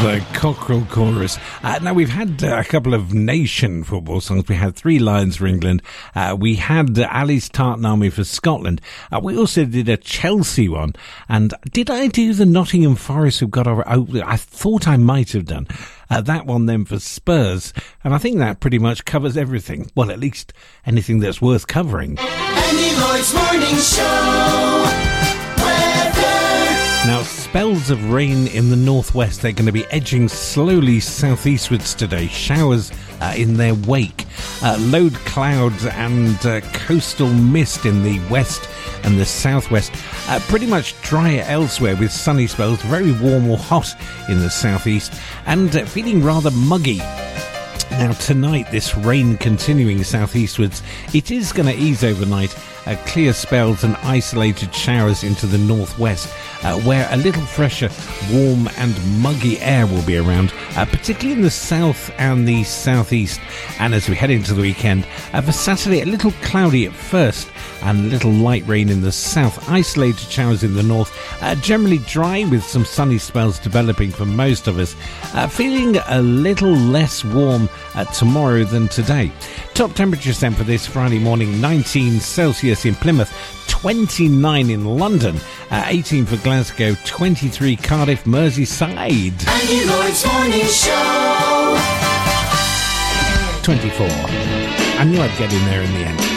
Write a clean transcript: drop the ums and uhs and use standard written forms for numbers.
Cockerel Chorus. Now, we've had a couple of nation football songs. We had Three Lions for England. We had Ali's Tartan Army for Scotland. We also did a Chelsea one. And did I do the Nottingham Forest who got over? Oh, I thought I might have done. That one then for Spurs. And I think that pretty much covers everything. Well, at least anything that's worth covering. Andy Lloyd's Morning Show. Now, spells of rain in the northwest. They're going to be edging slowly southeastwards today. Showers in their wake. Low clouds and coastal mist in the west and the southwest. Pretty much dry elsewhere with sunny spells. Very warm or hot in the southeast. And feeling rather muggy. Now, tonight, this rain continuing southeastwards. It is going to ease overnight. Clear spells and isolated showers into the northwest, where a little fresher, warm and muggy air will be around, particularly in the south and the southeast. And as we head into the weekend, for Saturday, a little cloudy at first and a little light rain in the south, isolated showers in the north, generally dry with some sunny spells developing for most of us, feeling a little less warm tomorrow than today. Top temperatures then for this Friday morning: 19 Celsius in Plymouth, 29 in London, 18 for Glasgow, 23 Cardiff, Merseyside. Andy Lloyd's Morning Show. 24. I knew I'd get in there in the end.